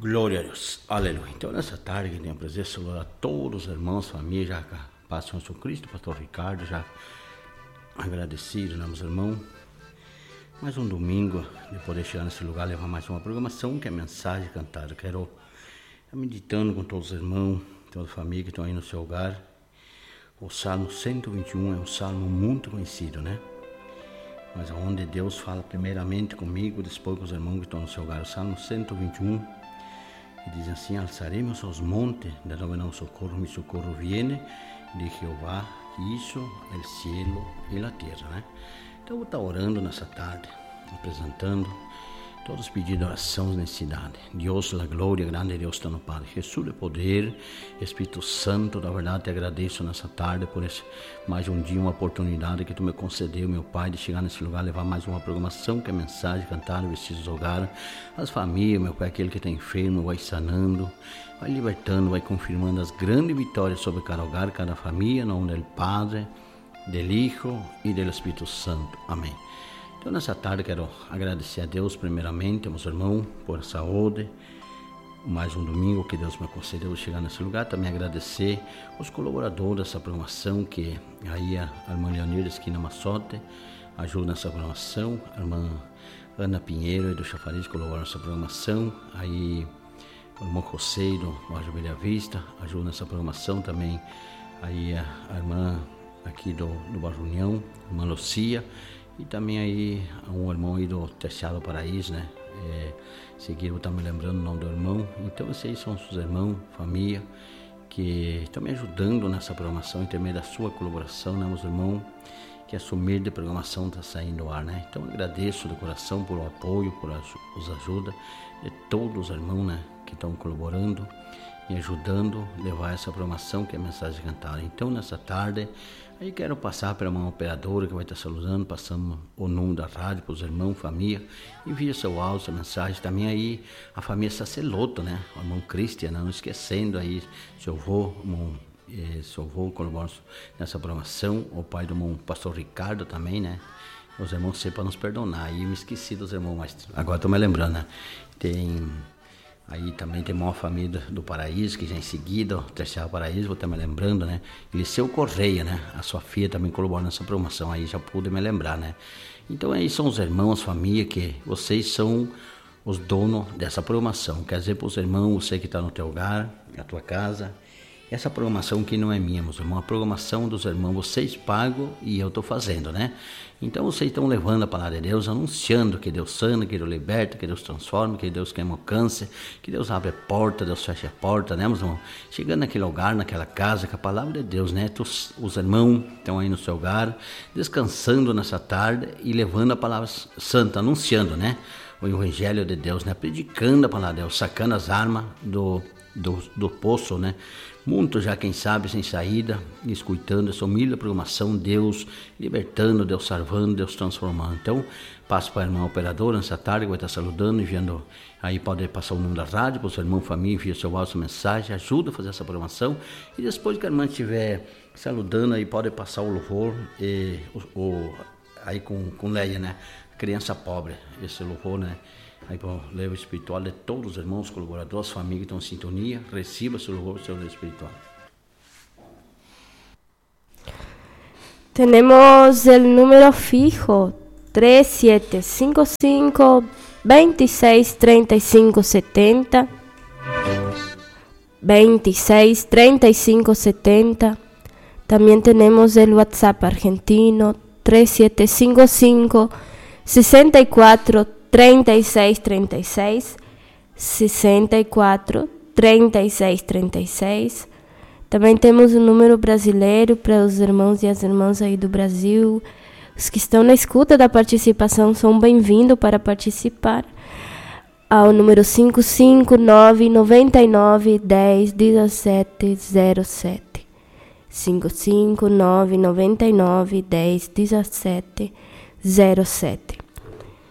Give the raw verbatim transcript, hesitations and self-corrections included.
Glória a Deus, aleluia. Então, nessa tarde, que tenho o prazer de saludar a todos os irmãos, família, já com a paz do Senhor Cristo, pastor Ricardo, já agradecido, né, meus irmãos. Mais um domingo de poder chegar nesse lugar, levar mais uma programação, que é mensagem cantada. Quero estar meditando com todos os irmãos, toda a família que estão aí no seu hogar. O Salmo cento e vinte e um é um salmo muito conhecido, né? Mas onde Deus fala primeiramente comigo, depois com os irmãos que estão no seu hogar. O Salmo cento e vinte e um, que diz assim: alçaremos aos montes, de onde não socorro, mi socorro viene de Jeová, que hizo el cielo e a terra, né? Então eu vou estar orando nessa tarde, apresentando todos os pedidos de oração e necessidade. Deus, a glória grande, Deus está no Pai. Jesus de poder, Espírito Santo, da verdade te agradeço nessa tarde por esse mais um dia, uma oportunidade que tu me concedeu, meu Pai, de chegar nesse lugar, levar mais uma programação, que é mensagem, cantar, vestidos hogar, as famílias, meu Pai, aquele que está enfermo, vai sanando, vai libertando, vai confirmando as grandes vitórias sobre cada hogar, cada família, no nome do Padre, do Hijo e do Espírito Santo. Amém. Então, nessa tarde, quero agradecer a Deus, primeiramente, meus irmãos, por a saúde, mais um domingo que Deus me concedeu chegar nesse lugar. Também agradecer os colaboradores dessa programação, que aí a irmã Leonir, esquina Massote, ajuda nessa programação, a irmã Ana Pinheiro e do Chafariz colaboram nessa programação, aí o irmão José do Bairro Bela Vista ajuda nessa programação também, aí a, a irmã aqui do, do Bairro União, a irmã Lucia, e também aí um irmão aí do Terciário Paraíso, né? É, seguir, eu estou me lembrando o nome do irmão. Então vocês são os irmãos, família, que estão me ajudando nessa programação, em termos da sua colaboração, né, meus irmãos, que assumir de programação está saindo do ar, né? Então eu agradeço de coração por o apoio, por as ajuda de todos os irmãos, né, que estão colaborando e ajudando a levar essa programação, que é a mensagem cantada. Então, nessa tarde, aí quero passar para uma operadora que vai estar saludando, passando o número da rádio para os irmãos, família, envia seu áudio, essa mensagem. Também aí a família Saceloto, né? O irmão Cristian, não esquecendo aí seu avô, irmão, eh, seu avô colabora nessa programação, o pai do irmão pastor Ricardo também, né? Os irmãos sempre para nos perdonar. Aí eu me esqueci dos irmãos, mas agora estou me lembrando, né? Tem... Aí também tem uma família do Paraíso, que já em seguida, o Terciário Paraíso, vou estar me lembrando, né? Eliseu Correia, né? A sua filha também colaborou nessa promoção, aí já pude me lembrar, né? Então aí são os irmãos, família, que vocês são os donos dessa programação. Quer dizer, para os irmãos, você que está no teu hogar, na tua casa, essa programação que não é minha, meus irmãos, a programação dos irmãos, vocês pagam e eu estou fazendo, né? Então vocês estão levando a palavra de Deus, anunciando que Deus sana, que Deus liberta, que Deus transforma, que Deus queima o câncer, que Deus abre a porta, Deus fecha a porta, né, meus irmãos? Chegando naquele lugar, naquela casa, com a palavra de Deus, né? Os, os irmãos estão aí no seu hogar, descansando nessa tarde e levando a palavra santa, anunciando, né? O Evangelho de Deus, né? Predicando a palavra de Deus, sacando as armas do, do, do poço, né? Muito já, quem sabe, sem saída, escutando essa humilde programação, Deus libertando, Deus salvando, Deus transformando. Então, passo para a irmã operadora nessa tarde, que vai estar saludando, enviando, aí pode passar o número da rádio, para o seu irmão, família, envia seu áudio, mensagem, ajuda a fazer essa programação. E depois que a irmã estiver saludando, aí pode passar o louvor, e, o, o, aí com, com Leia, né? Criança pobre, esse louvor, né? Aí para o levo espiritual de todos os irmãos, colaboradores, família que estão em sintonia, receba seu louvor, seu levo espiritual. Tenemos el número fijo tres siete cinco cinco, dos seis tres cinco siete cero, veintiséis treinta y cinco setenta. También tenemos el WhatsApp argentino tres siete cinco cinco, sesenta y cuatro treinta y seis treinta y seis, sesenta y cuatro treinta y seis treinta y seis. Também temos o número brasileiro para os irmãos e as irmãs aí do Brasil. Os que estão na escuta da participação são bem-vindos para participar. Ao número cinco cinco nove, nove nove, dez, dezessete zero sete. cinco cinco nove, nove nove, dez, dezessete zero sete.